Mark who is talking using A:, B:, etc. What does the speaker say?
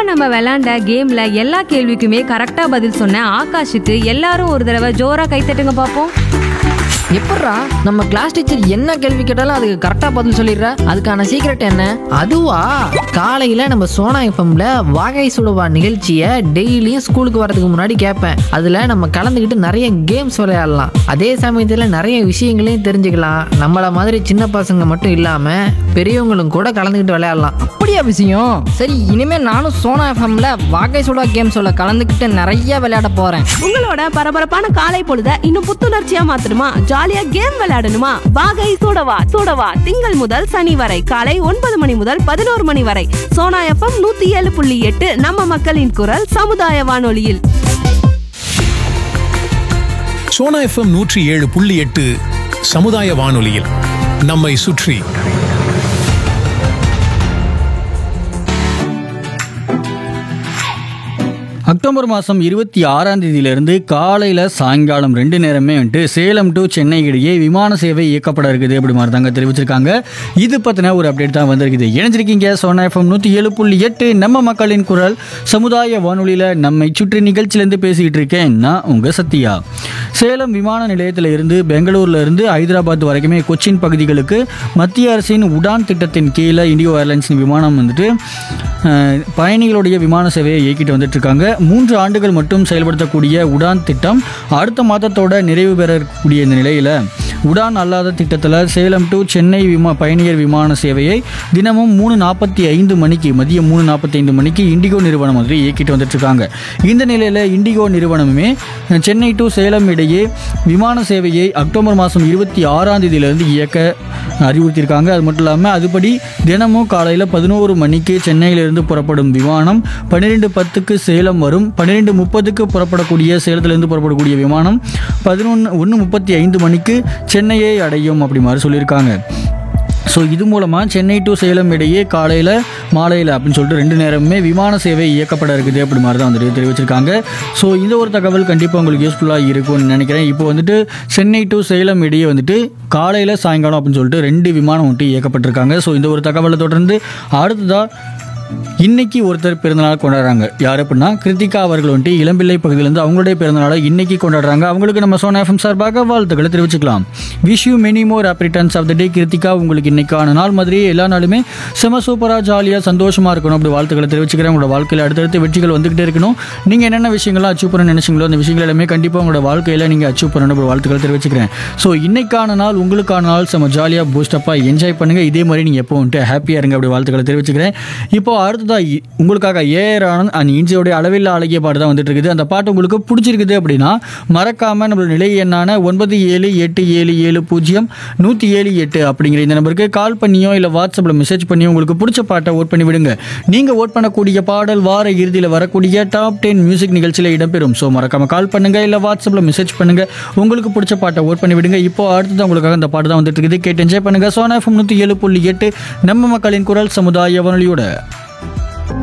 A: நம்ம விளையாண்ட கேம்ல எல்லா கேள்விக்குமே கரெக்டா பதில் சொன்ன ஆகாஷுக்கு எல்லாரும் ஒரு தடவை ஜோரா கைத்தட்டுங்க பாப்போம்.
B: எப்பட்றா நம்ம கிளாஸ் டீச்சர் என்ன கேள்வி கேட்டாலும் அதுக்கு கரெக்டா பதில் சொல்லிடுற? அதுக்கான சீக்ரெட் என்ன?
C: அதுவா, காலையில நம்ம சோனா எஃப்எம்ல வாகை சுடுவா நிகழ்ச்சியை டெய்லியும் ஸ்கூலுக்கு வரதுக்கு முன்னாடி கேட்பேன். அதுல நம்ம கலந்துக்கிட்டு நிறைய கேம்ஸ் விளையாடலாம். அதே சமயத்துல நிறைய விஷயங்களையும் தெரிஞ்சுக்கலாம். நம்மள மாதிரி சின்ன பசங்க மட்டும் இல்லாம பெரியவங்களும் கூட கலந்துக்கிட்டு விளையாடலாம்.
B: அப்படியா விஷயம்? சரி, இனிமே நானும் சோனா எஃப்எம்ல வாகை சுடா கேம்ஸோட கலந்துக்கிட்டு நிறைய விளையாட போறேன்.
D: உங்களோட பரபரப்பான காலை பொழுத இன்னும் புத்துணர்ச்சியா மாத்தணுமா? ஜாலியா கேம் விளையாடணுமா? வாகை சூடவா சூடவா திங்கள் முதல் சனி வரை காலை 9 மணி முதல் 11 மணி வரை சோனா எஃப்எம் 107.8 நம்ம மக்களின் குரல் சமுதாய வானொலியில்.
E: சோனா எஃப்எம் 107.8 சமுதாய வானொலியில் நம்மை சுற்றி.
F: அக்டோபர் மாதம் 26ஆம் தேதியிலிருந்து காலையில் சாயங்காலம் 2 நேரமே வந்துட்டு சேலம் டு சென்னை இடையே விமான சேவை இயக்கப்பட இருக்குது அப்படி மாதிரி தாங்க தெரிவிச்சிருக்காங்க. இது பற்றின ஒரு அப்டேட் தான் வந்திருக்குது. இணைஞ்சிருக்கீங்க சோனா எஃப்எம் 107.8 நம்ம மக்களின் குரல் சமுதாய வானொலியில் நம்மை சுற்றி நிகழ்ச்சியிலேருந்து பேசிக்கிட்டு இருக்கேன் நான் உங்கள் சத்யா. சேலம் விமான நிலையத்தில் இருந்து பெங்களூரில் இருந்து ஹைதராபாத் வரைக்குமே கொச்சின் பகுதிகளுக்கு மத்திய அரசின் உடான் திட்டத்தின் கீழே இண்டிகோ ஏர்லைன்ஸின் விமானம் வந்துட்டு பயணிகளுடைய விமான சேவையை இயக்கிட்டு வந்துட்டு இருக்காங்க. 3 ஆண்டுகள் மட்டும் செயல்படுத்தக்கூடிய உடான் திட்டம் அடுத்த மாதத்தோட நிறைவு பெறக்கூடிய இந்த நிலையில் உடான் அல்லாத திட்டத்தில் சேலம் டு சென்னை பயணியர் விமான சேவையை தினமும் 3:45 மணிக்கு மதியம் 3:45 மணிக்கு இண்டிகோ நிறுவனம் வந்து இயக்கிட்டு வந்துட்டு இருக்காங்க. இந்த நிலையில் இண்டிகோ நிறுவனமுமே சென்னை டு சேலம் இடையே விமான சேவையை அக்டோபர் மாதம் 26ஆம் தேதியிலிருந்து இயக்க அறிவுறுத்தியிருக்காங்க. அது மட்டும் இல்லாமல் அதுபடி தினமும் காலையில் 11 மணிக்கு சென்னையிலிருந்து புறப்படும் விமானம் 12:10க்கு சேலம் வரும். 12:30க்கு புறப்படக்கூடிய சேலத்திலிருந்து புறப்படக்கூடிய விமானம் 1:35 மணிக்கு சென்னையை அடையும் அப்படி மாதிரி சொல்லியிருக்காங்க. ஸோ இது மூலமாக சென்னை டு சேலம் இடையே காலையில் மாலையில் அப்படின்னு சொல்லிட்டு 2 நேரமுமே விமான சேவை இயக்கப்பட இருக்குது அப்படி மாதிரி தான் வந்துட்டு தெரிவிச்சிருக்காங்க. ஸோ இந்த ஒரு தகவல் கண்டிப்பாக உங்களுக்கு யூஸ்ஃபுல்லாக இருக்கும்னு நினைக்கிறேன். இப்போ வந்துட்டு சென்னை டு சேலம் இடையே வந்துட்டு காலையில் சாயங்காலம் அப்படின்னு சொல்லிட்டு 2 விமானம் வந்துட்டு இயக்கப்பட்டிருக்காங்க. ஸோ இந்த ஒரு தகவலை தொடர்ந்து அடுத்ததாக இன்னைக்கு ஒருத்தர் பிறந்தநாள் கொண்டாடுறாங்க. யார் அப்படின்னா கிருத்திகா அவர்கள் வந்துட்டு இளம்பிள்ளை பகுதியிலேருந்து அவங்களுடைய பிறந்தநாளை இன்னைக்கு கொண்டாடுறாங்க. அவங்களுக்கு நம்ம சோனா எஃப்எம் சார்பாக வாழ்த்துக்களை தெரிவிச்சுக்கலாம். Wish you many more happy returns of the டே கிருத்திகா. உங்களுக்கு இன்னைக்கான நாள் மாதிரியே எல்லா நாளுமே செம சூப்பராக ஜாலியாக சந்தோஷமாக இருக்கணும் அப்படி வாழ்த்துக்களை தெரிவிச்சுக்கிறேன். உங்களோட வாழ்க்கையில் அடுத்தடுத்து வெற்றிகள் வந்துகிட்டே இருக்கணும். நீங்கள் என்னென்ன விஷயங்கள்லாம் அச்சீவ் பண்ண நினைச்சிங்களோ அந்த விஷயங்கள் எல்லாமே கண்டிப்பாக உங்களோட வாழ்க்கையில் நீங்கள் அச்சீவ் பண்ணணும் அப்படி வாழ்த்துக்களை தெரிவிச்சுக்கிறேன். ஸோ இன்னைக்கான நாள் உங்களுக்கான நாள் செம ஜாலியாக பூஸ்டப்பாக என்ஜாய் பண்ணுங்கள். இதே மாதிரி நீங்கள் எப்போ வந்துட்டு ஹாப்பியாக இருங்க அப்படி வாழ்த்துக்களை தெரிவிச்சுக்கிறேன். இப்போ அடுத்ததாக உங்களுக்காக ஏஆர் ஆனந்த் அண்ட் இன்ஜியோடைய அளவில்லா அழகிய பாட்டு தான் வந்துட்டு இருக்குது. அந்த பாட்டு உங்களுக்கு பிடிச்சிருக்குது அப்படின்னா மறக்காம நம்மளோட நிலை எண்ணான 9787700178 அப்படிங்கிற இந்த நம்பருக்கு கால் பண்ணியோ இல்லை வாட்ஸ்அப்பில் மெசேஜ் பண்ணியோ உங்களுக்கு பிடிச்ச பாட்டை ஓட் பண்ணி விடுங்க. நீங்கள் ஓட் பண்ணக்கூடிய பாடல் வார இறுதியில் வரக்கூடிய டாப் 10 மியூசிக் நிகழ்ச்சியில் இடம்பெறும். ஸோ மறக்காம கால் பண்ணுங்க இல்லை வாட்ஸ்அப்பில் மெசேஜ் பண்ணுங்க. உங்களுக்கு பிடிச்ச பாட்டை ஓட் பண்ணி விடுங்க. இப்போ அடுத்தது உங்களுக்காக அந்த பாட்டு தான் வந்துட்டு இருக்குது. கேட்டு என்ஜாய் பண்ணுங்க. சோனா எஃப்எம் 107.8 நம்ம மக்களின் குரல் சமுதாய வானொலியோட